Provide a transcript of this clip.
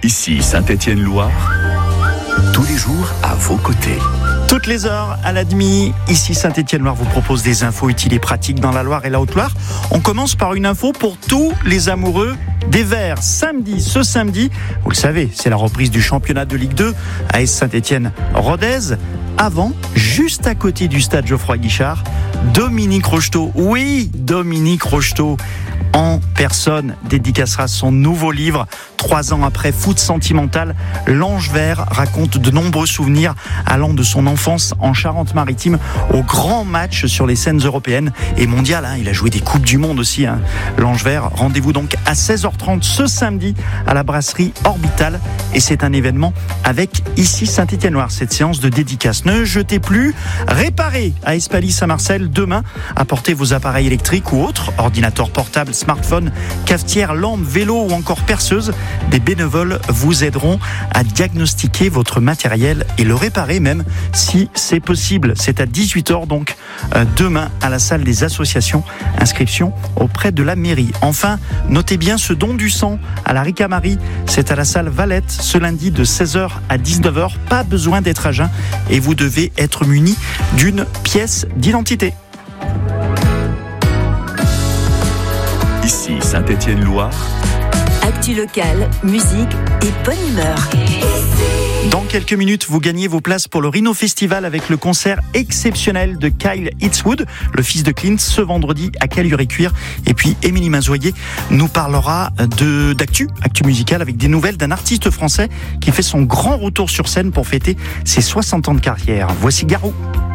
Ici Saint-Étienne-Loire, tous les jours à vos côtés. Toutes les heures à la demi, ici Saint-Étienne-Loire vous propose des infos utiles et pratiques dans la Loire et la Haute-Loire. On commence par une info pour tous les amoureux des Verts. Ce samedi, vous le savez, c'est la reprise du championnat de Ligue 2 à AS Saint-Étienne-Rodez. Avant, juste à côté du stade Geoffroy-Guichard, Dominique Rocheteau. Oui, Dominique Rocheteau, en personne, dédicacera son nouveau livre. 3 ans après Foot Sentimental, l'Ange Vert raconte de nombreux souvenirs allant de son enfance en Charente-Maritime au grand match sur les scènes européennes et mondiales. Il a joué des Coupes du Monde aussi, l'Ange Vert. Rendez-vous donc à 16h30 ce samedi à la brasserie Orbital. Et c'est un événement avec ici Saint-Étienne-Loire, cette séance de dédicace. Ne jetez plus, réparez à Espalis à Marseille demain. Apportez vos appareils électriques ou autres, ordinateurs portables, smartphones, cafetières, lampes, vélos ou encore perceuses. Des bénévoles vous aideront à diagnostiquer votre matériel et le réparer même si c'est possible. C'est à 18h donc demain à la salle des associations. Inscription auprès de la mairie. Enfin, notez bien ce don du sang à la Ricamarie. C'est à la salle Valette ce lundi de 16h à 19h. Pas besoin d'être à jeun et vous devez être muni d'une pièce d'identité. Ici Saint-Étienne-Loire. Actu locale, musique et bonne humeur. Dans quelques minutes, vous gagnez vos places pour le Rhino Festival avec le concert exceptionnel de Kyle Eastwood, le fils de Clint, ce vendredi à Caluire-et-Cuire. Et puis, Émilie Mazoyer nous parlera d'actu musicale avec des nouvelles d'un artiste français qui fait son grand retour sur scène pour fêter ses 60 ans de carrière. Voici Garou.